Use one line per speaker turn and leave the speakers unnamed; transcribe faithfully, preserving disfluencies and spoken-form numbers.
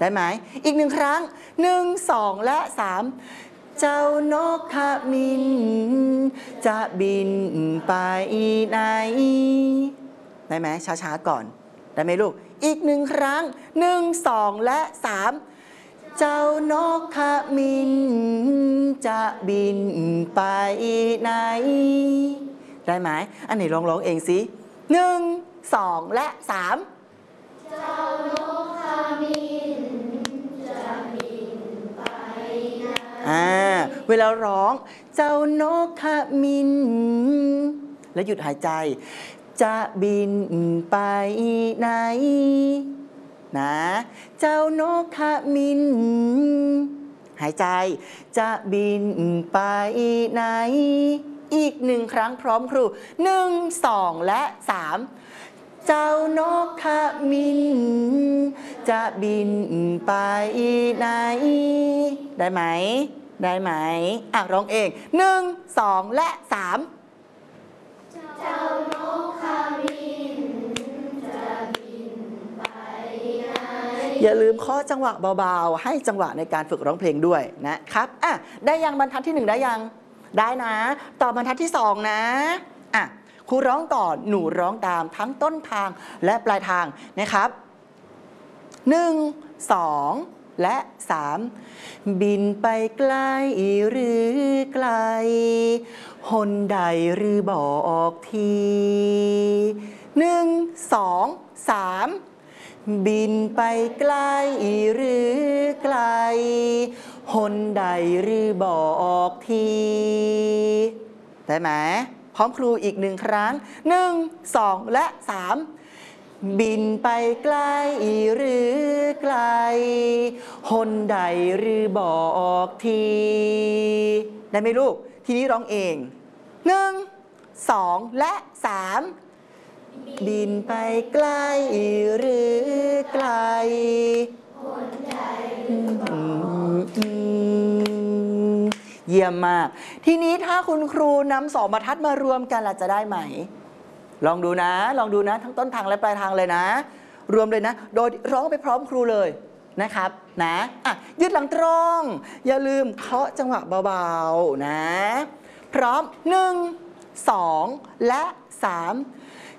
ได้ไหมอีกหนึ่งครั้งหนึ่งสองและสามเจ้านกขมิ้นจะบินไปไหนได้ไหมช้าๆก่อนได้ไหมลูกอีกหนึ่งครั้งหนึ่งสองและสามเจ้านกขมิ้นจะบินไปไหนได้ไหมอันไหนลองร้องเองสิหนึ่งสองและสามเจ้านกขมิ้นจะบินไปไหนอ่าเวลาร้องเจ้านกขมิ้นแล้วหยุดหายใจจะบินไปไหนนะเจ้านกขมิ้นหายใจจะบินไปไหนอีกหนึ่งครั้งพร้อมครูหนึ่งสองและสามเจ้านกขมิ้นจะบินไปไหนได้ไหมได้ไหมอ่ะร้องเองหนึ่งสองและสามเจ้านกขมิ้นจะบินไปไหนอย่าลืมข้อจังหวะเบาๆให้จังหวะในการฝึกร้องเพลงด้วยนะครับอ่ะได้ยังบรรทัดที่หนึ่งได้ยังได้นะต่อบรรทัดที่สองนะอ่ะครูร้องก่อนหนูร้องตามทั้งต้นทางและปลายทางนะครับหนึ่งสองและสามบินไปไกลหรือไกลหนใดหรือบอกทีหนึ่งสองสามบินไปไกลหรือไกลหนใดหรือบอกทีได้ไหมพร้อมครูอีกหนึ่งครั้งหนึ่งสองและสามบินไปไกลหรือไกลหนใดหรือบอกทีได้ไหมลูกทีนี้ร้องเองหนึ่งสองและสามบินไปไกลหรือไกลหนใดหรือบอกทีเยี่ยมมากทีนี้ถ้าคุณครูนำสองบรรทัดมารวมกันล่ะจะได้ไหมลองดูนะลองดูนะทั้งต้นทางและปลายทางเลยนะรวมเลยนะโดยร้องไปพร้อมครูเลยนะครับนะอ่ะยืดหลังตรงอย่าลืมเคาะจังหวะเบาๆนะพร้อมหนึ่งสองและสาม